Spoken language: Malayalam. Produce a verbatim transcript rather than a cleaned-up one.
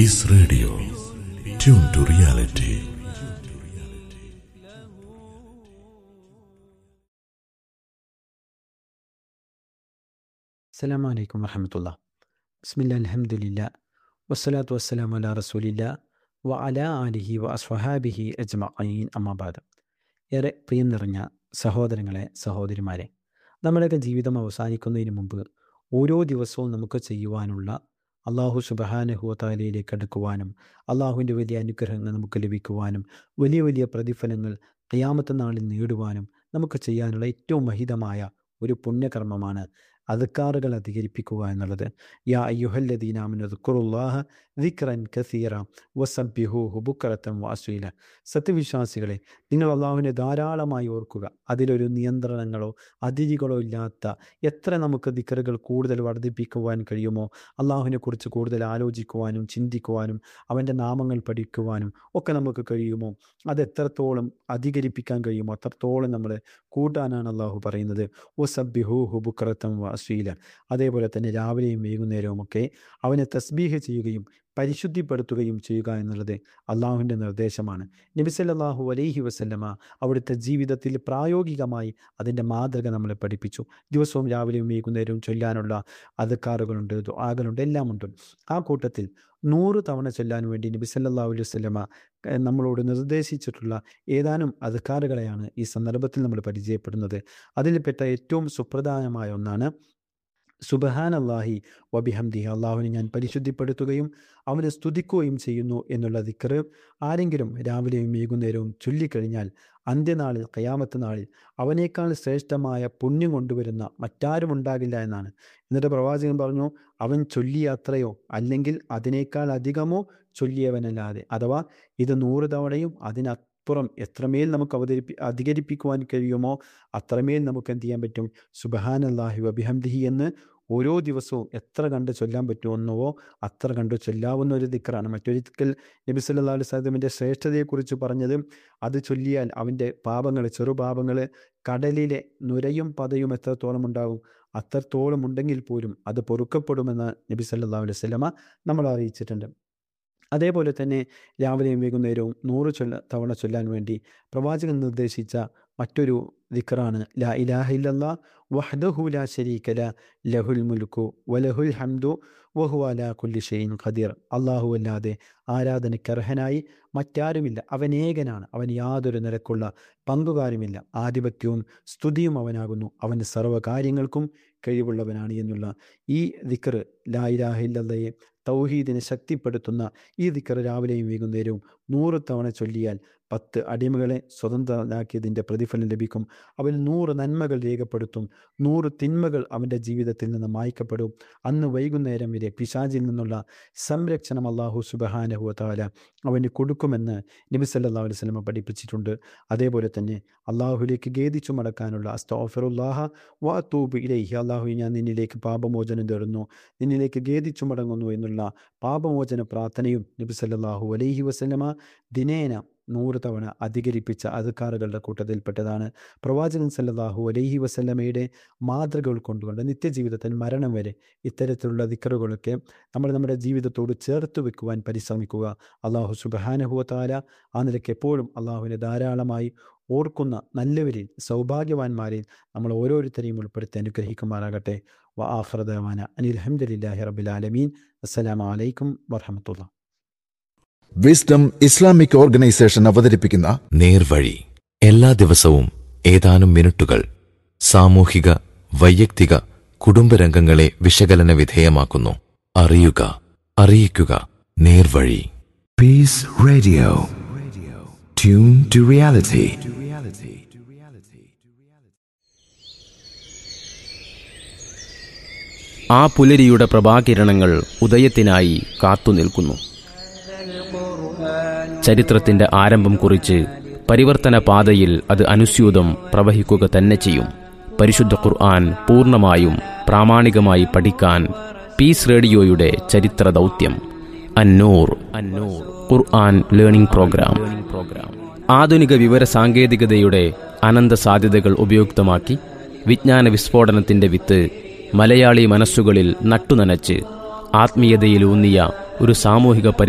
Peace Radio. Tune to reality. അസ്സലാമു അലൈക്കും വറഹ്മത്തുള്ളാഹി. ബിസ്മില്ലാഹിൽ അൽഹംദുലില്ലാഹ് വസ്സലാത്തു വസ്സലാമു അലാ റസൂലില്ലാഹ് വ അലാ ആലിഹി വ അസ്വഹാബിഹി അജ്മഈൻ അമ്മാ ബഅദ്. ഏറെ പ്രിയം നിറഞ്ഞ സഹോദരങ്ങളെ, സഹോദരിമാരെ, നമ്മുടെയൊക്കെ ജീവിതം അവസാനിക്കുന്നതിന് മുമ്പ് ഓരോ ദിവസവും നമുക്ക് ചെയ്യുവാനുള്ള അള്ളാഹു സുബ്ഹാനഹു വ തആലയിലേക്ക് അടുക്കുവാനും അള്ളാഹുവിൻ്റെ വലിയ അനുഗ്രഹങ്ങൾ നമുക്ക് ലഭിക്കുവാനും വലിയ വലിയ പ്രതിഫലങ്ങൾ ഖിയാമത്ത് നാളിൽ നേടുവാനും നമുക്ക് ചെയ്യാനുള്ള ഏറ്റവും മഹിതമായ ഒരു പുണ്യകർമ്മമാണ് അദ്കാറുകൾ അധികരിപ്പിക്കുക എന്നുള്ളത്. യാ അയ്യുഹല്ലദീന ആമനൂ ഉദ്കുറുല്ലാഹ ദിക്റൻ കസീറ വസബ്ബിഹൂഹു ബുക്റതൻ വഅസീല. സത്യവിശ്വാസികളെ, നിങ്ങൾ അള്ളാഹുവിനെ ധാരാളമായി ഓർക്കുക. അതിലൊരു നിയന്ത്രണങ്ങളോ അതിരുകളോ ഇല്ലാത്ത എത്ര നമുക്ക് ദിക്റുകൾ കൂടുതൽ വർദ്ധിപ്പിക്കുവാൻ കഴിയുമോ, അള്ളാഹുവിനെക്കുറിച്ച് കൂടുതൽ ആലോചിക്കുവാനും ചിന്തിക്കുവാനും അവൻ്റെ നാമങ്ങൾ പഠിക്കുവാനും ഒക്കെ നമുക്ക് കഴിയുമോ, അതെത്രത്തോളം അധികരിപ്പിക്കാൻ കഴിയുമോ അത്രത്തോളം നമ്മൾ കൂട്ടാനാണ് അള്ളാഹു പറയുന്നത്. വസബ്ബിഹൂഹു ബുക്റതൻ വഅസീല. അതേപോലെ തന്നെ രാവിലെയും വൈകുന്നേരവും ഒക്കെ അവനെ തസ്ബീഹ് ചെയ്യുകയും പരിശുദ്ധിപ്പെടുത്തുകയും ചെയ്യുക എന്നുള്ളത് അള്ളാഹുവിൻ്റെ നിർദ്ദേശമാണ്. നബി സല്ലല്ലാഹു അലൈഹി വസല്ലമ അവിടുത്തെ ജീവിതത്തിൽ പ്രായോഗികമായി അതിൻ്റെ മാതൃക നമ്മളെ പഠിപ്പിച്ചു. ദിവസവും രാവിലെയും വൈകുന്നേരവും ചൊല്ലാനുള്ള അദ്കാറുകളുണ്ട്, ദുആകളുണ്ട്, എല്ലാം ഉണ്ട്. ആ കൂട്ടത്തിൽ നൂറ് തവണ ചൊല്ലാൻ വേണ്ടി നബി സല്ലല്ലാഹു അലൈഹി വസല്ലമ നമ്മളോട് നിർദ്ദേശിച്ചിട്ടുള്ള ഏതാനും അദ്കാറുകളെയാണ് ഈ സന്ദർഭത്തിൽ നമ്മൾ പരിചയപ്പെടുന്നത്. അതിൽപ്പെട്ട ഏറ്റവും സുപ്രധാനമായ ഒന്നാണ് സുബ്ഹാനല്ലാഹി വബിഹംദിഹി. അള്ളാഹുവിനെ ഞാൻ പരിശുദ്ധിപ്പെടുത്തുകയും അവനെ സ്തുതിക്കുകയും ചെയ്യുന്നു എന്നുള്ള ദിക്ർ ആരെങ്കിലും രാവിലെയും വൈകുന്നേരവും ചൊല്ലിക്കഴിഞ്ഞാൽ അന്ത്യനാളിൽ, ഖിയാമത്ത് നാളിൽ അവനേക്കാൾ ശ്രേഷ്ഠമായ പുണ്യം കൊണ്ടുവരുന്ന മറ്റാരും ഉണ്ടാകില്ല എന്നാണ്. എന്നിട്ട് പ്രവാചകൻ പറഞ്ഞു, അവൻ ചൊല്ലിയ അത്രയോ അല്ലെങ്കിൽ അതിനേക്കാൾ അധികമോ ചൊല്ലിയവനല്ലാതെ. അഥവാ ഇത് നൂറ് തവണയും അതിനപ്പുറം എത്രമേൽ നമുക്ക് അവതരിപ്പി അധികരിപ്പിക്കുവാൻ കഴിയുമോ അത്രമേൽ നമുക്ക് എന്ത് ചെയ്യാൻ പറ്റും, സുബ്ഹാനല്ലാഹി വബിഹംദിഹി എന്ന് ഓരോ ദിവസവും എത്ര കണ്ട് ചൊല്ലാൻ പറ്റുമെന്നോ അത്ര കണ്ട് ചൊല്ലാവുന്ന ഒരു ദിക്റാണ്. മറ്റൊരിക്കൽ നബി സല്ലല്ലാഹു അലൈഹി വസല്ലമയുടെ ശ്രേഷ്ഠതയെക്കുറിച്ച് പറഞ്ഞത്, അത് ചൊല്ലിയാൽ അവൻ്റെ പാപങ്ങൾ, ചെറുപാപങ്ങൾ കടലിലെ നുരയും പതയും എത്രത്തോളം ഉണ്ടാകും അത്രത്തോളം ഉണ്ടെങ്കിൽ പോലും അത് പൊറുക്കപ്പെടുമെന്ന് നബി സല്ലല്ലാഹു അലൈഹി വസല്ലമ നമ്മളെ അറിയിച്ചിട്ടുണ്ട്. അതേപോലെ തന്നെ രാവിലെയും വൈകുന്നേരവും നൂറ് ചൊല്ല തവണ ചൊല്ലാൻ വേണ്ടി പ്രവാചകൻ നിർദ്ദേശിച്ച മറ്റൊരു ദിക്റാണ് ലാ ഇലാഹ ഇല്ലല്ലാഹ് വഹ്ദഹു ലാ ശരീക ലഹു ലഹുൽ മുൽക്കു വലഹുൽ ഹംദു വഹുവ അലാ കുല്ലി ഷൈഇൻ ഖദീർ. അല്ലാഹു അല്ലാതെ ആരാധനയ്ക്കർഹനായി മറ്റാരുമില്ല, അവൻ ഏകനാണ്, അവൻ യാതൊരു നിരക്കുള്ള പങ്കുകാരുമില്ല, ആധിപത്യവും സ്തുതിയും അവനാകുന്നു, അവൻ്റെ സർവ്വകാര്യങ്ങൾക്കും കഴിവുള്ളവനാണ് എന്നുള്ള ഈ ദിക്ർ, ലാ ഇലാഹ ഇല്ലല്ലയെ തൗഹീദിനെ ശക്തിപ്പെടുത്തുന്ന ഈ ദിക്ർ രാവിലെയും വൈകുന്നേരവും നൂറ് തവണ ചൊല്ലിയാൽ പത്ത് അടിമകളെ സ്വതന്ത്രരാക്കിയതിൻ്റെ പ്രതിഫലം ലഭിക്കും. അവൻ നൂറ് നന്മകൾ രേഖപ്പെടുത്തും, നൂറ് തിന്മകൾ അവൻ്റെ ജീവിതത്തിൽ നിന്ന് മായ്ക്കപ്പെടും. അന്ന് വൈകുന്നേരം വരെ പിശാചിൽ നിന്നുള്ള സംരക്ഷണം അല്ലാഹു സുബ്ഹാനഹു വ തആല അവന് കൊടുക്കുമെന്ന് നബി സല്ലല്ലാഹു അലൈഹി വസല്ലം പഠിപ്പിച്ചിട്ടുണ്ട്. അതേപോലെ തന്നെ അള്ളാഹുവിലേക്ക് ഖേദിച്ചു മടക്കാനുള്ള അസ്തഗ്ഫിറുല്ലാഹ വ അതൂബു ഇലൈഹി, അള്ളാഹു ഞാൻ നിന്നിലേക്ക് പാപമോചനം തേടുന്നു, നിന്നിലേക്ക് ഖേദിച്ചു മടങ്ങുന്നു എന്നുള്ള പാപമോചന പ്രാർത്ഥനയും നബി സല്ലല്ലാഹു അലൈഹി വസല്ലമ ദിനേന നൂറ് തവണ അധികരിപ്പിച്ച അദ്കാറുകളുടെ കൂട്ടത്തിൽപ്പെട്ടതാണ്. പ്രവാചകൻ സല്ലല്ലാഹു അലൈഹി വസല്ലമയുടെ മാതൃക ഉൾക്കൊണ്ടുകൊണ്ട് നിത്യജീവിതത്തിൽ മരണം വരെ ഇത്തരത്തിലുള്ള ദിക്റുകളൊക്കെ നമ്മൾ നമ്മുടെ ജീവിതത്തോട് ചേർത്ത് വെക്കുവാൻ പരിശ്രമിക്കുക. അള്ളാഹു സുബ്ഹാനഹു വ തആല ആ നിലയ്ക്ക് എപ്പോഴും അള്ളാഹുവിനെ ധാരാളമായി ഓർക്കുന്ന നല്ലവരിൽ, സൗഭാഗ്യവാന്മാരിൽ നമ്മൾ ഓരോരുത്തരെയും ഉൾപ്പെടുത്തി അനുഗ്രഹിക്കുമാറാകട്ടെ. വ ആഖിറു ദഅവാന അനിൽ ഹംദുലില്ലാഹി റബ്ബിൽ ആലമീൻ. അസ്സലാമു അലൈക്കും വറഹ്മത്തുള്ളാഹി. വിസ്ഡം ഇസ്ലാമിക് ഓർഗനൈസേഷൻ അവതരിപ്പിക്കുന്ന നേർവഴി. എല്ലാ ദിവസവും ഏതാനും മിനിറ്റുകൾ സാമൂഹിക, വൈയക്തിക, കുടുംബരംഗങ്ങളെ വിശകലന വിധേയമാക്കുന്നു. അറിയുക, അറിയിക്കുക. നേർവഴി. Peace Radio. Tune to reality. ആ പുലരിയുടെ പ്രഭാകിരണങ്ങൾ ഉദയത്തിനായി കാത്തുനിൽക്കുന്നു. ചരിത്രത്തിന്റെ ആരംഭം കുറിച്ച് പരിവർത്തന പാതയിൽ അത് അനുസ്യൂതം പ്രവഹിക്കുക തന്നെ ചെയ്യും. പരിശുദ്ധ ഖുർആൻ പൂർണ്ണമായും പ്രാമാണികമായി പഠിക്കാൻ പീസ് റേഡിയോയുടെ ചരിത്ര ദൗത്യം അന്നൂർ അന്നൂർ ഖുർആൻ ലേണിംഗ് പ്രോഗ്രാം. ആധുനിക വിവര സാങ്കേതികതയുടെ അനന്ത സാധ്യതകൾ ഉപയുക്തമാക്കി വിജ്ഞാന വിസ്ഫോടനത്തിന്റെ വിത്ത് മലയാളി മനസ്സുകളിൽ നട്ടുനനച്ച് ആത്മീയതയിലൂന്നിയ ഒരു സാമൂഹിക